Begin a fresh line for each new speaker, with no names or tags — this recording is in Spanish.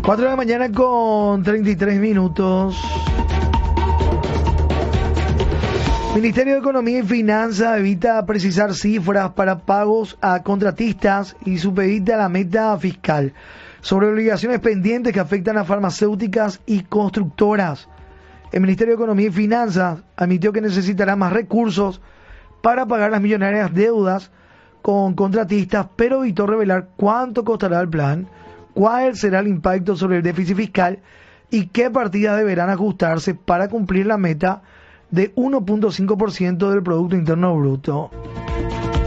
4 de la mañana con 33 minutos. Ministerio de Economía y Finanzas evita precisar cifras para pagos a contratistas y supedita la meta fiscal sobre obligaciones pendientes que afectan a farmacéuticas y constructoras. El Ministerio de Economía y Finanzas admitió que necesitará más recursos para pagar las millonarias deudas con contratistas, pero evitó revelar cuánto costará el plan, cuál será el impacto sobre el déficit fiscal y qué partidas deberán ajustarse para cumplir la meta de 1.5% del Producto Interno Bruto.